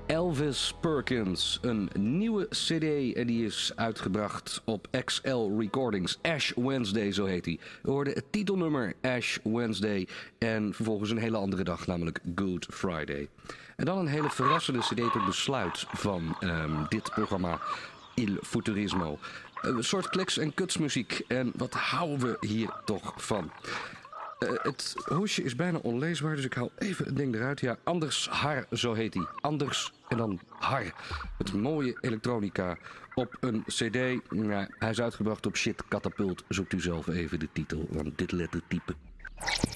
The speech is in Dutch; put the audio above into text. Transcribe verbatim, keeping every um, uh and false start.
Elvis Perkins, een nieuwe cd en die is uitgebracht op X L Recordings. Ash Wednesday, zo heet hij. We hoorden het titelnummer Ash Wednesday en vervolgens een hele andere dag, namelijk Good Friday. En dan een hele verrassende cd tot besluit van um, dit programma Il Futurismo. Een soort kliks- en kutsmuziek en wat houden we hier toch van? Uh, het hoesje is bijna onleesbaar, dus ik haal even het ding eruit. Ja, Anders Har, zo heet hij. Anders en dan Har. Met mooie elektronica op een cd. Nou, hij is uitgebracht op Shit Catapult. Zoekt u zelf even de titel, want dit lettertype.